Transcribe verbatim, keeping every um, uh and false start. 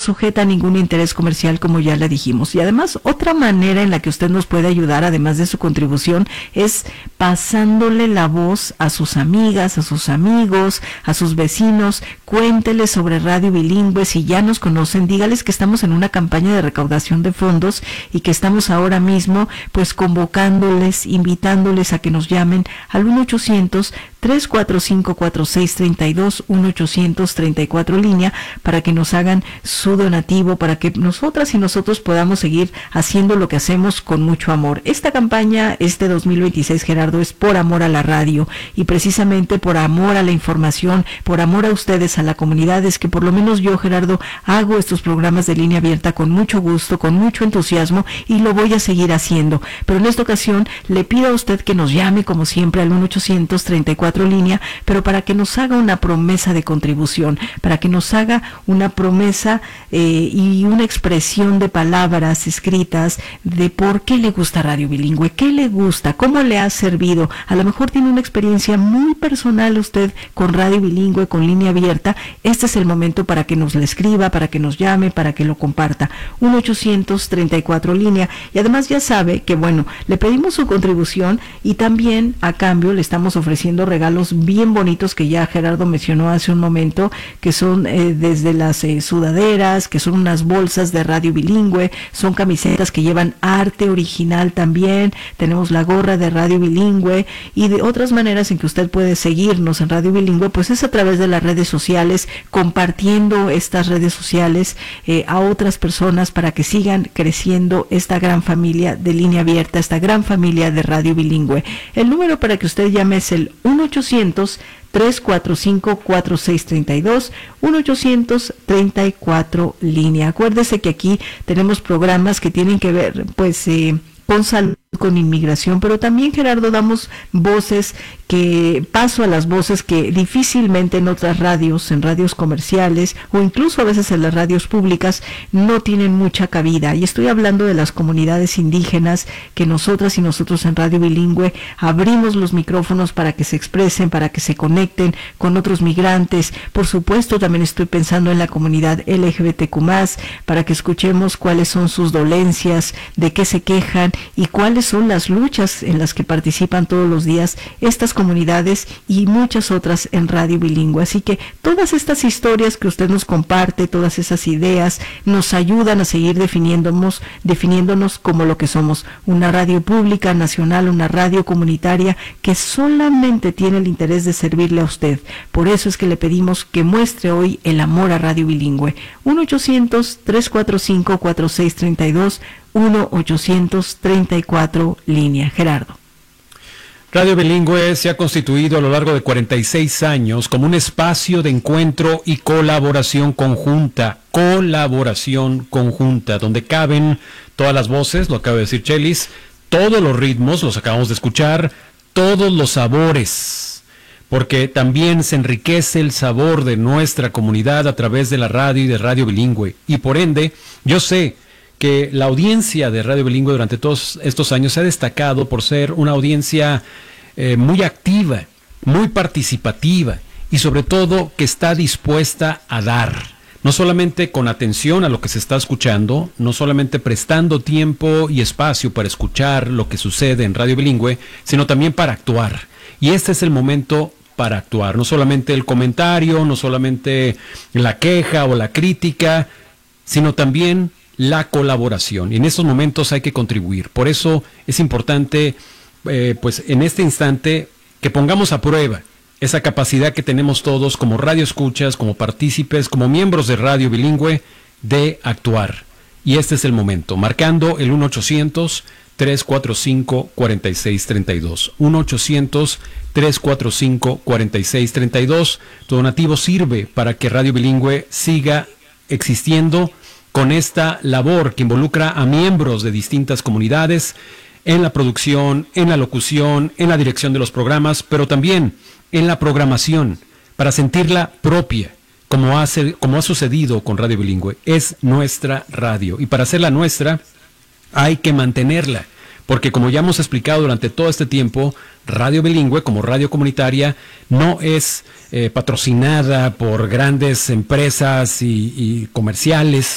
sujeta a ningún interés comercial, como ya le dijimos. Y además, otra manera en la que usted nos puede ayudar, además de su contribución, es pasándole la voz a sus amigas, a sus amigos, a sus vecinos. Cuénteles sobre Radio Bilingüe. Si ya nos conocen, dígales que estamos en una campaña de recaudación de fondos y que estamos ahora mismo pues convocándoles, invitándoles a que nos llamen al uno ochocientos, tres cuatro cinco, cuatro seis tres dos, uno ochocientos treinta y cuatro línea, para que nos hagan su donativo, para que nosotras y nosotros podamos seguir haciendo lo que hacemos con mucho amor. Esta campaña, este dos mil veintiséis, Gerardo, es por amor a la radio, y precisamente por amor a la información, por amor a ustedes, a la comunidad, es que por lo menos yo, Gerardo, hago estos programas de línea abierta con mucho gusto, con mucho entusiasmo, y lo voy a seguir haciendo. Pero en esta ocasión le pido a usted que nos llame, como siempre, al uno ochocientos treinta y cuatro línea, pero para que nos haga una promesa de contribución, para que nos haga una promesa eh, y una expresión de palabras escritas de por qué le gusta Radio Bilingüe, qué le gusta, cómo le ha servido. A lo mejor tiene una experiencia muy personal usted con Radio Bilingüe, con línea abierta. Este es el momento para que nos le escriba, para que nos llame, para que lo comparta. uno ochocientos treinta y cuatro línea. Y además ya sabe que, bueno, le pedimos su contribución y también a cambio le estamos ofreciendo regalos bien bonitos que ya Gerardo mencionó hace un momento, que son eh, desde las eh, sudaderas, que son unas bolsas de Radio Bilingüe, son camisetas que llevan arte original también, tenemos la gorra de Radio Bilingüe, y de otras maneras en que usted puede seguirnos en Radio Bilingüe, pues es a través de las redes sociales, compartiendo estas redes sociales eh, a otras personas para que sigan creciendo esta gran familia de línea abierta, esta gran familia de Radio Bilingüe. El número para que usted llame es el uno ochocientos, tres cuatro cinco, cuatro seis tres dos, uno ochocientos treinta y cuatro línea. Acuérdese que aquí tenemos programas que tienen que ver, pues, eh, con salud, con inmigración, pero también, Gerardo, damos voces, que paso a las voces que difícilmente en otras radios, en radios comerciales o incluso a veces en las radios públicas no tienen mucha cabida. Y estoy hablando de las comunidades indígenas, que nosotras y nosotros en Radio Bilingüe abrimos los micrófonos para que se expresen, para que se conecten con otros migrantes. Por supuesto, también estoy pensando en la comunidad L G B T Q más, para que escuchemos cuáles son sus dolencias, de qué se quejan y cuáles son las luchas en las que participan todos los días estas comunidades y muchas otras en Radio Bilingüe. Así que todas estas historias que usted nos comparte, todas esas ideas, nos ayudan a seguir definiéndonos, definiéndonos como lo que somos, una radio pública, nacional, una radio comunitaria que solamente tiene el interés de servirle a usted. Por eso es que le pedimos que muestre hoy el amor a Radio Bilingüe. uno ochocientos, tres cuatro cinco, cuatro seis tres dos, uno ochocientos treinta y cuatro línea. Gerardo. Radio Bilingüe se ha constituido a lo largo de cuarenta y seis años como un espacio de encuentro y colaboración conjunta, colaboración conjunta, donde caben todas las voces, lo acaba de decir Chelis, todos los ritmos, los acabamos de escuchar, todos los sabores, porque también se enriquece el sabor de nuestra comunidad a través de la radio y de Radio Bilingüe. Y por ende, yo sé que la audiencia de Radio Bilingüe durante todos estos años se ha destacado por ser una audiencia eh, muy activa, muy participativa y sobre todo que está dispuesta a dar, no solamente con atención a lo que se está escuchando, no solamente prestando tiempo y espacio para escuchar lo que sucede en Radio Bilingüe, sino también para actuar. Y este es el momento para actuar, no solamente el comentario, no solamente la queja o la crítica, sino también la colaboración. Y en estos momentos hay que contribuir. Por eso es importante, eh, pues en este instante, que pongamos a prueba esa capacidad que tenemos todos como radioescuchas, como partícipes, como miembros de Radio Bilingüe, de actuar. Y este es el momento, marcando el uno ochocientos, tres cuatro cinco, cuatro seis tres dos. uno ochocientos, tres cuatro cinco, cuatro seis tres dos. Tu donativo sirve para que Radio Bilingüe siga existiendo con esta labor que involucra a miembros de distintas comunidades en la producción, en la locución, en la dirección de los programas, pero también en la programación, para sentirla propia, como, hace, como ha sucedido con Radio Bilingüe. Es nuestra radio, y para hacerla nuestra hay que mantenerla, porque como ya hemos explicado durante todo este tiempo, Radio Bilingüe, como radio comunitaria, no es eh, patrocinada por grandes empresas y, y comerciales,